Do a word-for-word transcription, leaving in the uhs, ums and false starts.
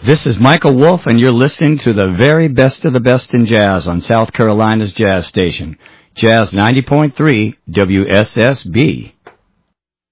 This is Michael Wolf, and you're listening to the very best of the best in jazz on South Carolina's Jazz Station, Jazz ninety point three W S S B.